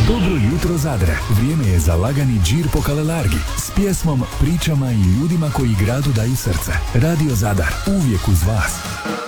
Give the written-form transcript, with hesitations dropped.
Dobro jutro Zadre, vrijeme je za lagani džir po Kalelargi s pjesmom, pričama i ljudima koji gradu daju srce. Radio Zadar, uvijek uz vas.